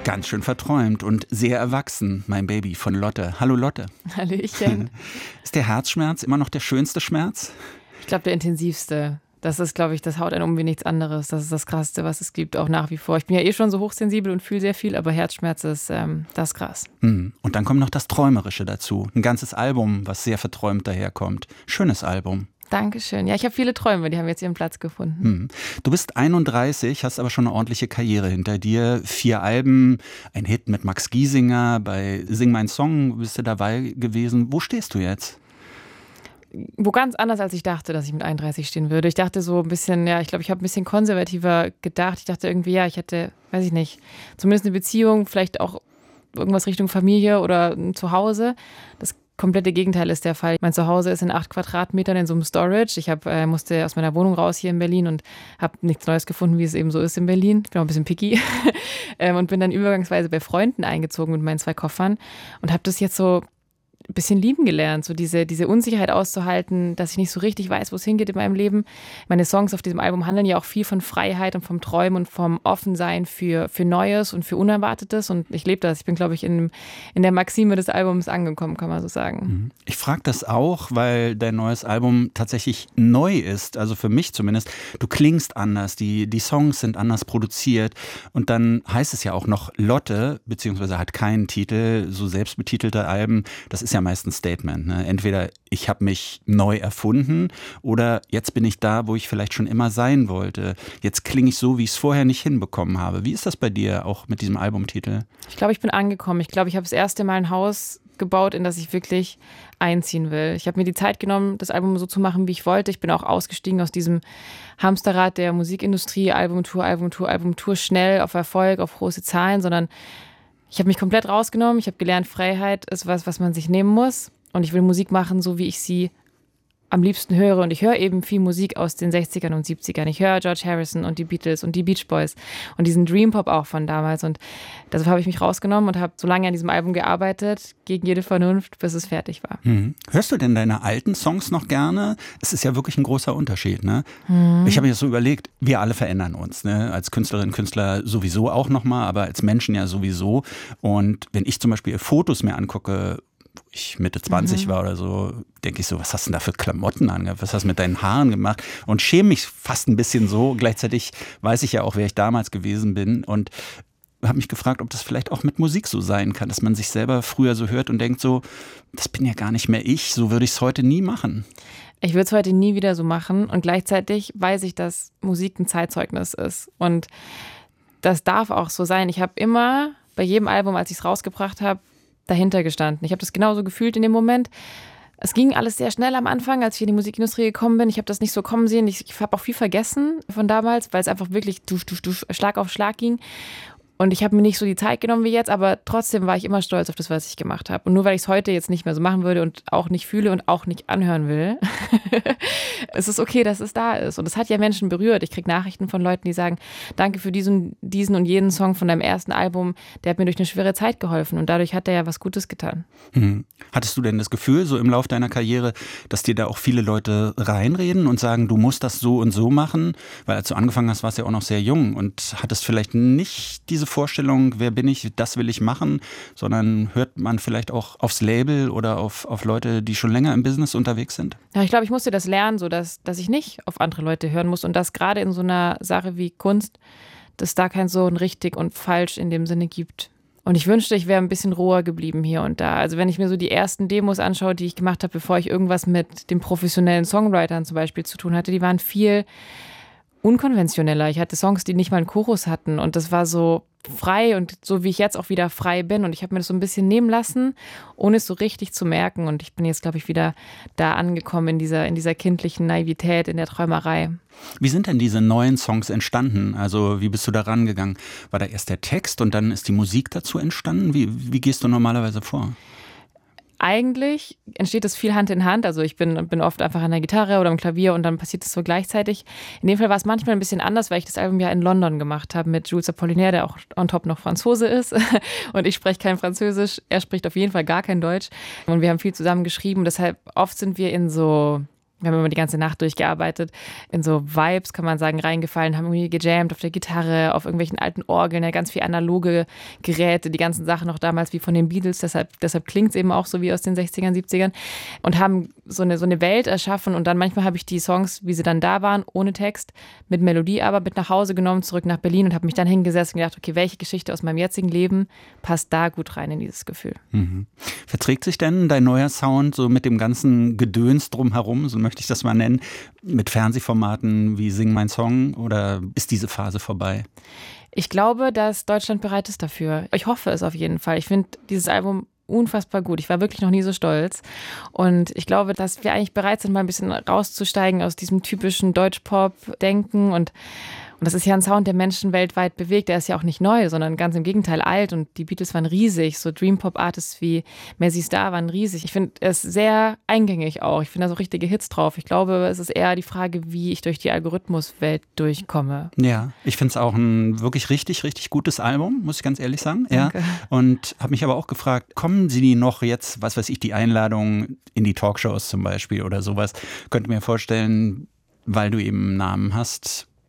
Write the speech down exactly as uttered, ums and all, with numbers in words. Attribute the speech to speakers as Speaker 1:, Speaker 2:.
Speaker 1: Ganz schön verträumt und sehr erwachsen, mein Baby von Lotte. Hallo Lotte.
Speaker 2: Hallöchen.
Speaker 1: Ist der Herzschmerz immer noch der schönste Schmerz?
Speaker 2: Ich glaube, der intensivste. Das ist, glaube ich, das haut einen um wie nichts anderes. Das ist das Krasseste, was es gibt, auch nach wie vor. Ich bin ja eh schon so hochsensibel und fühle sehr viel, aber Herzschmerz ist ähm, das ist krass.
Speaker 1: Hm. Und dann kommt noch das Träumerische dazu. Ein ganzes Album, was sehr verträumt daherkommt. Schönes Album.
Speaker 2: Dankeschön. Ja, ich habe viele Träume, die haben jetzt ihren Platz gefunden.
Speaker 1: Hm. Du bist einunddreißig, hast aber schon eine ordentliche Karriere hinter dir. Vier Alben, ein Hit mit Max Giesinger, bei Sing mein Song bist du dabei gewesen. Wo stehst du jetzt?
Speaker 2: Wo ganz anders, als ich dachte, dass ich mit einunddreißig stehen würde. Ich dachte so ein bisschen, ja, ich glaube, ich habe ein bisschen konservativer gedacht. Ich dachte irgendwie, ja, ich hätte, weiß ich nicht, zumindest eine Beziehung, vielleicht auch irgendwas Richtung Familie oder ein Zuhause. Das komplette Gegenteil ist der Fall. Mein Zuhause ist in acht Quadratmetern in so einem Storage. Ich hab, äh, musste aus meiner Wohnung raus hier in Berlin und habe nichts Neues gefunden, wie es eben so ist in Berlin. Ich bin auch ein bisschen picky ähm, und bin dann übergangsweise bei Freunden eingezogen mit meinen zwei Koffern und habe das jetzt so ein bisschen lieben gelernt, so diese, diese Unsicherheit auszuhalten, dass ich nicht so richtig weiß, wo es hingeht in meinem Leben. Meine Songs auf diesem Album handeln ja auch viel von Freiheit und vom Träumen und vom Offensein für, für Neues und für Unerwartetes und ich lebe das. Ich bin, glaube ich, in, in der Maxime des Albums angekommen, kann man so sagen.
Speaker 1: Ich frage das auch, weil dein neues Album tatsächlich neu ist, also für mich zumindest. Du klingst anders, die, die Songs sind anders produziert und dann heißt es ja auch noch Lotte, beziehungsweise hat keinen Titel, so selbstbetitelte Alben, das ist ja meist ein Statement. Ne? Entweder ich habe mich neu erfunden oder jetzt bin ich da, wo ich vielleicht schon immer sein wollte. Jetzt klinge ich so, wie ich es vorher nicht hinbekommen habe. Wie ist das bei dir auch mit diesem Albumtitel?
Speaker 2: Ich glaube, ich bin angekommen. Ich glaube, ich habe das erste Mal ein Haus gebaut, in das ich wirklich einziehen will. Ich habe mir die Zeit genommen, das Album so zu machen, wie ich wollte. Ich bin auch ausgestiegen aus diesem Hamsterrad der Musikindustrie, Albumtour, Albumtour, Albumtour, schnell auf Erfolg, auf große Zahlen, sondern ich habe mich komplett rausgenommen. Ich habe gelernt, Freiheit ist was, was man sich nehmen muss. Und ich will Musik machen, so wie ich sie am liebsten höre. Und ich höre eben viel Musik aus den sechzigern und siebzigern. Ich höre George Harrison und die Beatles und die Beach Boys und diesen Dream Pop auch von damals. Und deshalb habe ich mich rausgenommen und habe so lange an diesem Album gearbeitet, gegen jede Vernunft, bis es fertig war.
Speaker 1: Hm. Hörst du denn deine alten Songs noch gerne? Es ist ja wirklich ein großer Unterschied. Ne? Hm. Ich habe mir das so überlegt, wir alle verändern uns. Ne? Als Künstlerinnen und Künstler sowieso auch nochmal, aber als Menschen ja sowieso. Und wenn ich zum Beispiel Fotos mir angucke, wo ich Mitte zwanzig mhm. war oder so, denke ich so, was hast du denn da für Klamotten angehabt? Was hast du mit deinen Haaren gemacht? Und schäme mich fast ein bisschen so. Gleichzeitig weiß ich ja auch, wer ich damals gewesen bin und habe mich gefragt, ob das vielleicht auch mit Musik so sein kann, dass man sich selber früher so hört und denkt so, das bin ja gar nicht mehr ich, so würde ich es heute nie machen.
Speaker 2: Ich würde es heute nie wieder so machen und gleichzeitig weiß ich, dass Musik ein Zeitzeugnis ist und das darf auch so sein. Ich habe immer bei jedem Album, als ich es rausgebracht habe, dahinter gestanden. Ich habe das genauso gefühlt in dem Moment. Es ging alles sehr schnell am Anfang, als ich in die Musikindustrie gekommen bin. Ich habe das nicht so kommen sehen. Ich, ich habe auch viel vergessen von damals, weil es einfach wirklich dusch, dusch, dusch, Schlag auf Schlag ging. Und ich habe mir nicht so die Zeit genommen wie jetzt, aber trotzdem war ich immer stolz auf das, was ich gemacht habe. Und nur weil ich es heute jetzt nicht mehr so machen würde und auch nicht fühle und auch nicht anhören will, es ist okay, dass es da ist. Und es hat ja Menschen berührt. Ich kriege Nachrichten von Leuten, die sagen, danke für diesen, diesen und jeden Song von deinem ersten Album. Der hat mir durch eine schwere Zeit geholfen und dadurch hat er ja was Gutes getan.
Speaker 1: Mhm. Hattest du denn das Gefühl, so im Lauf deiner Karriere, dass dir da auch viele Leute reinreden und sagen, du musst das so und so machen? Weil als du angefangen hast, warst du ja auch noch sehr jung und hattest vielleicht nicht diese Vorstellung, wer bin ich, das will ich machen, sondern hört man vielleicht auch aufs Label oder auf, auf Leute, die schon länger im Business unterwegs sind?
Speaker 2: Ja, ich glaube, ich musste das lernen, so dass, dass ich nicht auf andere Leute hören muss und dass gerade in so einer Sache wie Kunst, dass da kein so ein richtig und falsch in dem Sinne gibt. Und ich wünschte, ich wäre ein bisschen roher geblieben hier und da. Also wenn ich mir so die ersten Demos anschaue, die ich gemacht habe, bevor ich irgendwas mit den professionellen Songwritern zum Beispiel zu tun hatte, die waren viel unkonventioneller. Ich hatte Songs, die nicht mal einen Chorus hatten und das war so frei und so wie ich jetzt auch wieder frei bin und ich habe mir das so ein bisschen nehmen lassen, ohne es so richtig zu merken und ich bin jetzt, glaube ich, wieder da angekommen in dieser, in dieser kindlichen Naivität, in der Träumerei.
Speaker 1: Wie sind denn diese neuen Songs entstanden? Also wie bist du da rangegangen? War da erst der Text und dann ist die Musik dazu entstanden? Wie, wie gehst du normalerweise vor?
Speaker 2: Eigentlich entsteht das viel Hand in Hand. Also ich bin, bin oft einfach an der Gitarre oder am Klavier und dann passiert es so gleichzeitig. In dem Fall war es manchmal ein bisschen anders, weil ich das Album ja in London gemacht habe mit Jules Apollinaire, der auch on top noch Franzose ist. Und ich spreche kein Französisch, er spricht auf jeden Fall gar kein Deutsch. Und wir haben viel zusammen geschrieben. Deshalb oft sind wir in so Wir haben immer die ganze Nacht durchgearbeitet, in so Vibes, kann man sagen, reingefallen, haben irgendwie gejammt auf der Gitarre, auf irgendwelchen alten Orgeln, ja, ganz viel analoge Geräte, die ganzen Sachen noch damals wie von den Beatles, deshalb, deshalb klingt es eben auch so wie aus den sechzigern, siebzigern und haben so eine, so eine Welt erschaffen und dann manchmal habe ich die Songs, wie sie dann da waren, ohne Text, mit Melodie aber mit nach Hause genommen, zurück nach Berlin und habe mich dann hingesetzt und gedacht, okay, welche Geschichte aus meinem jetzigen Leben passt da gut rein in dieses Gefühl.
Speaker 1: Mhm. Verträgt sich denn dein neuer Sound so mit dem ganzen Gedöns drumherum, so möchte ich das mal nennen, mit Fernsehformaten wie Sing mein Song oder ist diese Phase vorbei?
Speaker 2: Ich glaube, dass Deutschland bereit ist dafür. Ich hoffe es auf jeden Fall. Ich finde dieses Album unfassbar gut. Ich war wirklich noch nie so stolz. Und ich glaube, dass wir eigentlich bereit sind, mal ein bisschen rauszusteigen aus diesem typischen Deutschpop-Denken und Und das ist ja ein Sound, der Menschen weltweit bewegt. Der ist ja auch nicht neu, sondern ganz im Gegenteil alt. Und die Beatles waren riesig. So Dream-Pop-Artists wie Mazzy Star waren riesig. Ich finde es sehr eingängig auch. Ich finde da so richtige Hits drauf. Ich glaube, es ist eher die Frage, wie ich durch die Algorithmuswelt durchkomme.
Speaker 1: Ja, ich finde es auch ein wirklich richtig, richtig gutes Album, muss ich ganz ehrlich sagen.
Speaker 2: Danke.
Speaker 1: Ja. Und habe mich aber auch gefragt, kommen Sie noch jetzt, was weiß ich, die Einladung in die Talkshows zum Beispiel oder sowas? Könnte mir vorstellen, weil du eben einen Namen hast,